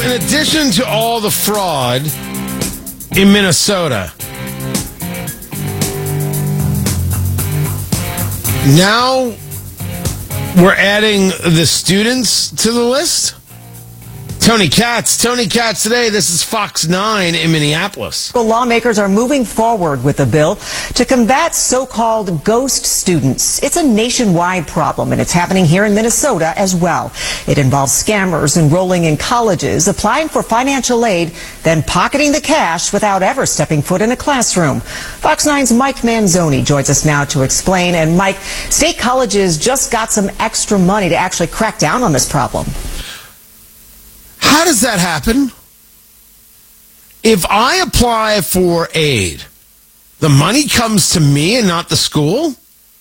in addition to all the fraud in Minnesota, now we're adding the students to the list? Tony Katz today. This is Fox 9 in Minneapolis. Lawmakers are moving forward with a bill to combat so-called ghost students. It's a nationwide problem, and it's happening here in Minnesota as well. It involves scammers enrolling in colleges, applying for financial aid, then pocketing the cash without ever stepping foot in a classroom. Fox 9's Mike Manzoni joins us now to explain. And Mike, state colleges just got some extra money to actually crack down on this problem. How does that happen? If I apply for aid, the money comes to me and not the school?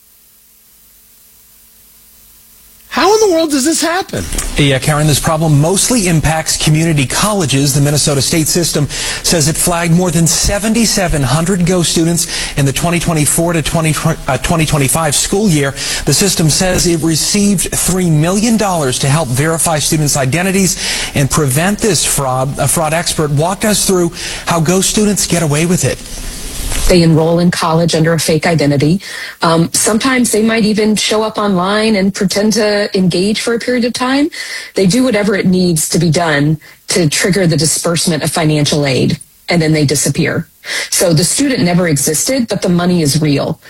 How in the world does this happen? Yeah, Karen, this problem mostly impacts community colleges. The Minnesota state system says it flagged more than 7,700 ghost students in the 2024 to 2025 school year. The system says it received $3 million to help verify students' identities and prevent this fraud. A fraud expert walked us through how ghost students get away with it. They enroll in college under a fake identity. Sometimes they might even show up online and pretend to engage for a period of time. They do whatever it needs to be done to trigger the disbursement of financial aid, and then they disappear. So the student never existed, but the money is real.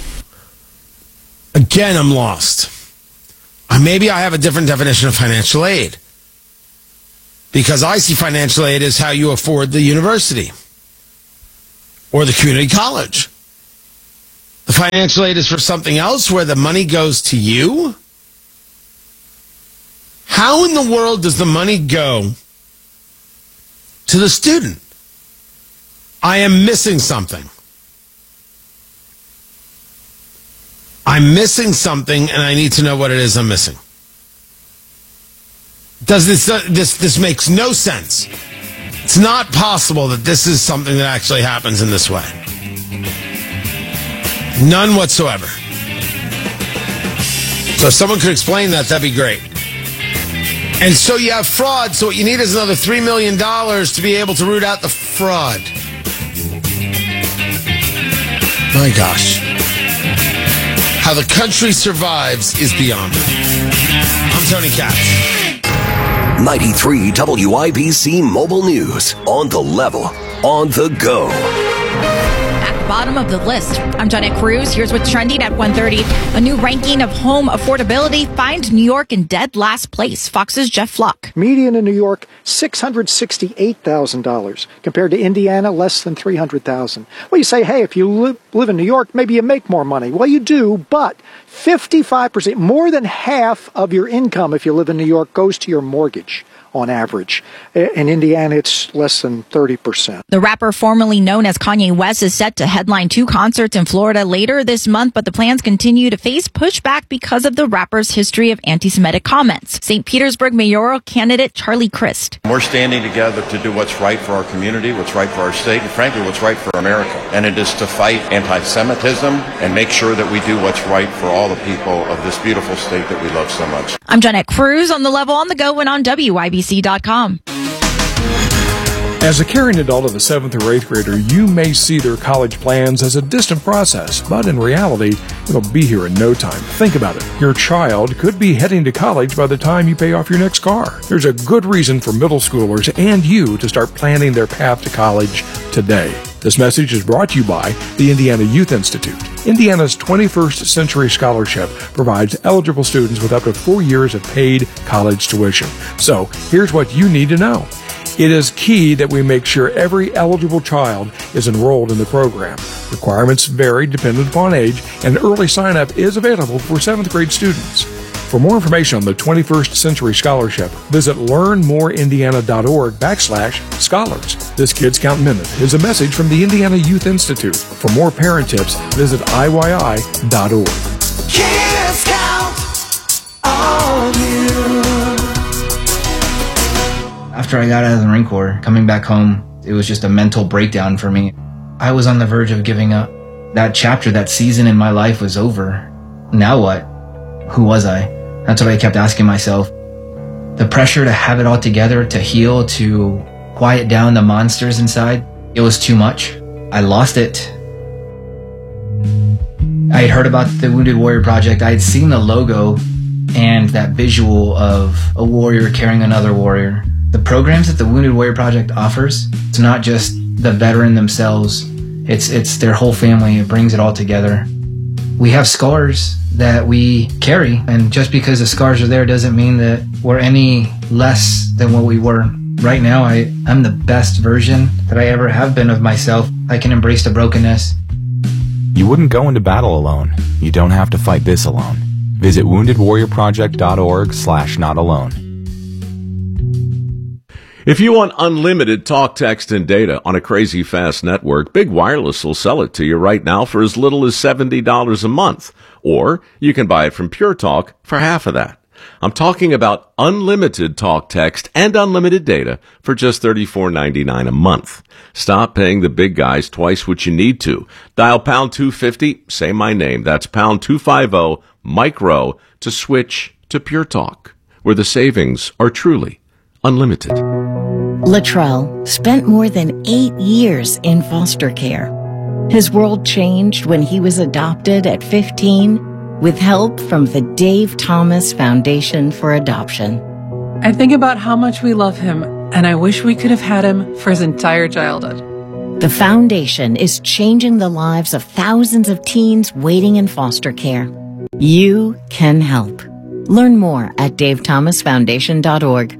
Again, I'm lost. Maybe I have a different definition of financial aid, because I see financial aid as how you afford the university or the community college. The financial aid is for something else where the money goes to you? How in the world does the money go to the student? I am missing something. I'm missing something, and I need to know what it is I'm missing. Does this makes no sense. It's not possible that this is something that actually happens in this way. None whatsoever. So if someone could explain that, that'd be great. And so you have fraud, so what you need is another $3 million to be able to root out the fraud. My gosh. How the country survives is beyond me. I'm Tony Katz. 93 WIBC Mobile News. On the level, on the go. At the bottom of the list, I'm Janet Cruz. Here's what's trending at 1:30. A new ranking of home affordability finds New York in dead last place. Fox's Jeff Flock. Median in New York, $668,000. Compared to Indiana, less than $300,000. Well, you say, hey, if you live in New York, maybe you make more money. Well, you do, but 55%, more than half of your income if you live in New York goes to your mortgage on average. In Indiana, it's less than 30%. The rapper formerly known as Kanye West is set to headline 2 concerts in Florida later this month, but the plans continue to face pushback because of the rapper's history of anti-Semitic comments. St. Petersburg mayoral candidate Charlie Crist. We're standing together to do what's right for our community, what's right for our state, and frankly, what's right for America. And it is to fight anti-Semitism and make sure that we do what's right for all the people of this beautiful state that we love so much. I'm Janet Cruz on the level, on the go, and on WIBC.com. As a caring adult of a 7th or 8th grader, you may see their college plans as a distant process, but in reality, it'll be here in no time. Think about it. Your child could be heading to college by the time you pay off your next car. There's a good reason for middle schoolers and you to start planning their path to college today. This message is brought to you by the Indiana Youth Institute. Indiana's 21st Century Scholarship provides eligible students with up to 4 years of paid college tuition. So, here's what you need to know. It is key that we make sure every eligible child is enrolled in the program. Requirements vary dependent upon age, and early sign-up is available for 7th grade students. For more information on the 21st Century Scholarship, visit learnmoreindiana.org/scholars. This Kids Count Minute is a message from the Indiana Youth Institute. For more parent tips, visit IYI.org. Kids Count on you. After I got out of the Marine Corps, coming back home, it was just a mental breakdown for me. I was on the verge of giving up. That chapter, that season in my life was over. Now what? Who was I? That's what I kept asking myself. The pressure to have it all together, to heal, to quiet down the monsters inside, it was too much. I lost it. I had heard about the Wounded Warrior Project. I had seen the logo and that visual of a warrior carrying another warrior. The programs that the Wounded Warrior Project offers, it's not just the veteran themselves, it's their whole family. It brings it all together. We have scars that we carry, and just because the scars are there doesn't mean that we're any less than what we were. Right now, I'm the best version that I ever have been of myself. I can embrace the brokenness. You wouldn't go into battle alone. You don't have to fight this alone. Visit woundedwarriorproject.org/notalone. If you want unlimited talk, text, and data on a crazy fast network, Big Wireless will sell it to you right now for as little as $70 a month. Or you can buy it from Pure Talk for half of that. I'm talking about unlimited talk, text, and unlimited data for just $34.99 a month. Stop paying the big guys twice what you need to. Dial pound 250, say my name. That's pound 250 micro to switch to Pure Talk, where the savings are truly unlimited. Latrell spent more than 8 years in foster care. His world changed when he was adopted at 15 with help from the Dave Thomas Foundation for Adoption. I think about how much we love him, and I wish we could have had him for his entire childhood. The foundation is changing the lives of thousands of teens waiting in foster care. You can help. Learn more at davethomasfoundation.org.